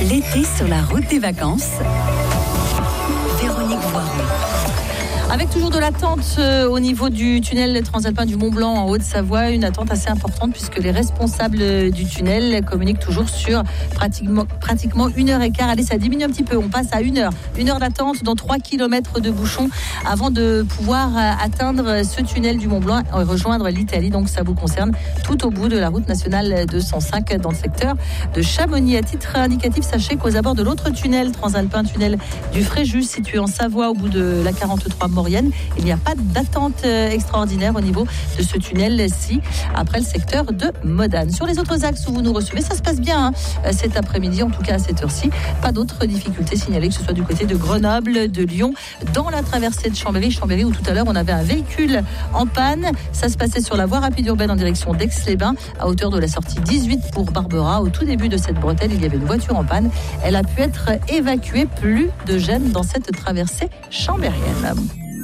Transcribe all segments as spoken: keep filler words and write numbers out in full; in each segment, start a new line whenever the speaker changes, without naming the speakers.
L'été sur la route des vacances. Véronique Voiron. Avec toujours de l'attente euh, au niveau du tunnel transalpin du Mont-Blanc en Haute-Savoie, une attente assez importante puisque les responsables du tunnel communiquent toujours sur pratiquement, pratiquement une heure et quart. Allez, ça diminue un petit peu, on passe à une heure. Une heure d'attente dans trois kilomètres de bouchons avant de pouvoir euh, atteindre ce tunnel du Mont-Blanc et rejoindre l'Italie. Donc ça vous concerne tout au bout de la route nationale deux cent cinq dans le secteur de Chamonix. À titre indicatif, sachez qu'aux abords de l'autre tunnel transalpin, tunnel du Fréjus, situé en Savoie au bout de la quarante-trois Maurienne, il n'y a pas d'attente extraordinaire au niveau de ce tunnel-ci, après le secteur de Modane. Sur les autres axes où vous nous recevez, ça se passe bien hein, cet après-midi, en tout cas à cette heure-ci. Pas d'autres difficultés signalées, que ce soit du côté de Grenoble, de Lyon, dans la traversée de Chambéry, Chambéry où tout à l'heure on avait un véhicule en panne. Ça se passait sur la voie rapide urbaine en direction d'Aix-les-Bains, à hauteur de la sortie dix-huit pour Barbera. Au tout début de cette bretelle, il y avait une voiture en panne. Elle a pu être évacuée. Plus de gêne dans cette traversée chambérienne.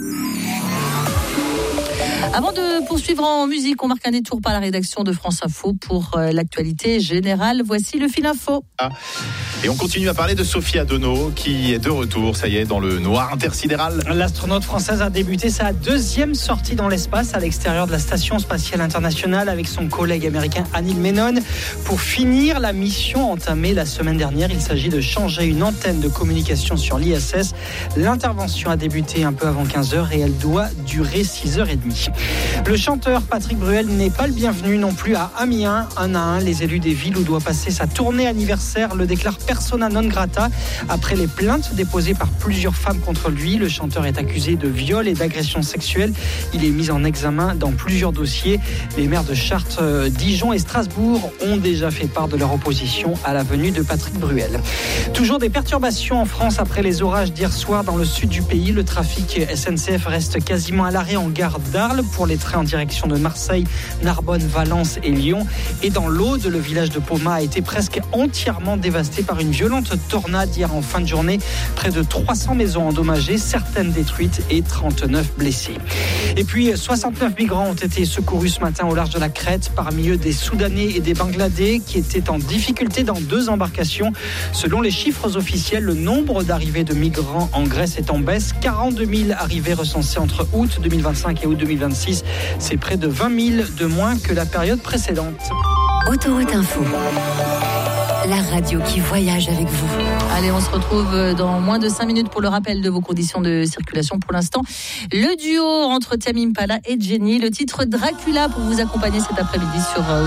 Avant de poursuivre en musique, on marque un détour par la rédaction de France Info pour euh, l'actualité générale. Voici le fil info.
Ah. Et on continue à parler de Sophie Adenau qui est de retour, ça y est, dans le noir intersidéral.
L'astronaute française a débuté sa deuxième sortie dans l'espace à l'extérieur de la Station Spatiale Internationale avec son collègue américain Anil Menon pour finir la mission entamée la semaine dernière. Il s'agit de changer une antenne de communication sur l'I S S. L'intervention a débuté un peu avant quinze heures et elle doit durer six heures trente. Le chanteur Patrick Bruel n'est pas le bienvenu non plus à Amiens. Un à un, les élus des villes où doit passer sa tournée anniversaire le déclarent persona non grata. Après les plaintes déposées par plusieurs femmes contre lui, le chanteur est accusé de viol et d'agression sexuelle. Il est mis en examen dans plusieurs dossiers. Les maires de Chartres, Dijon et Strasbourg ont déjà fait part de leur opposition à la venue de Patrick Bruel. Toujours des perturbations en France après les orages d'hier soir dans le sud du pays. Le trafic S N C F reste quasiment à l'arrêt en gare d'Arles pour les trains en direction de Marseille, Narbonne, Valence et Lyon. Et dans l'Aude, le village de Poma a été presque entièrement dévasté par une violente tornade hier en fin de journée. Près de trois cents maisons endommagées, certaines détruites et trente-neuf blessés. Et puis, soixante-neuf migrants ont été secourus ce matin au large de la Crète. Parmi eux, des Soudanais et des Bangladais qui étaient en difficulté dans deux embarcations. Selon les chiffres officiels, le nombre d'arrivées de migrants en Grèce est en baisse. quarante-deux mille arrivées recensées entre août deux mille vingt-cinq et août deux mille vingt-six. C'est près de vingt mille de moins que la période précédente.
Autoroute Info. La radio qui voyage avec vous.
Allez, on se retrouve dans moins de cinq minutes pour le rappel de vos conditions de circulation. Pour l'instant, le duo entre Tame Impala et Jenny, le titre Dracula pour vous accompagner cet après-midi sur